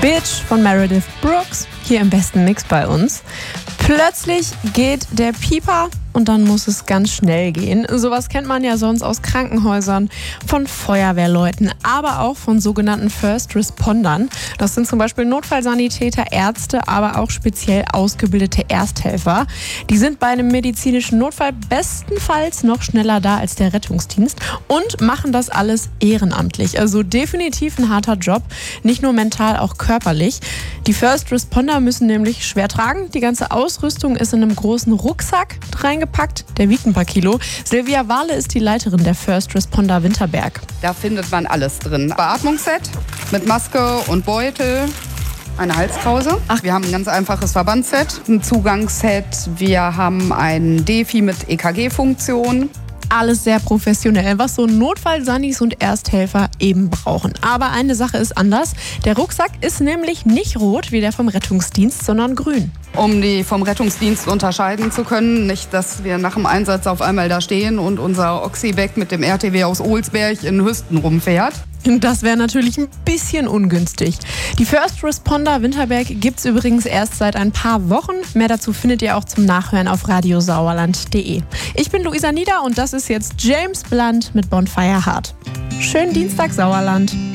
Bitch von Meredith Brooks, hier im besten Mix bei uns. Plötzlich geht der Pieper und dann muss es ganz schnell gehen. Sowas kennt man ja sonst aus Krankenhäusern, von Feuerwehrleuten, aber auch von sogenannten First Respondern. Das sind zum Beispiel Notfallsanitäter, Ärzte, aber auch speziell ausgebildete Ersthelfer. Die sind bei einem medizinischen Notfall bestenfalls noch schneller da als der Rettungsdienst und machen das alles ehrenamtlich. Also definitiv ein harter Job, nicht nur mental, auch körperlich. Die First Responder müssen nämlich schwer tragen. Die ganze Ausrüstung ist in einem großen Rucksack reingepackt. Der wiegt ein paar Kilo. Silvia Wahle ist die Leiterin der First Responder Winterberg. Da findet man alles drin. Beatmungsset mit Maske und Beutel. Eine Halskrause. Wir haben ein ganz einfaches Verbandsset, ein Zugangsset. Wir haben ein Defi mit EKG-Funktion. Alles sehr professionell, was so Notfallsannis und Ersthelfer eben brauchen. Aber eine Sache ist anders. Der Rucksack ist nämlich nicht rot wie der vom Rettungsdienst, sondern grün. Um die vom Rettungsdienst unterscheiden zu können. Nicht, dass wir nach dem Einsatz auf einmal da stehen und unser Oxy-Bag mit dem RTW aus Ohlsberg in Hüsten rumfährt. Das wäre natürlich ein bisschen ungünstig. Die First Responder Winterberg gibt's übrigens erst seit ein paar Wochen. Mehr dazu findet ihr auch zum Nachhören auf radiosauerland.de. Ich bin Luisa Nieder und das ist jetzt James Blunt mit Bonfire Heart. Schönen Dienstag, Sauerland.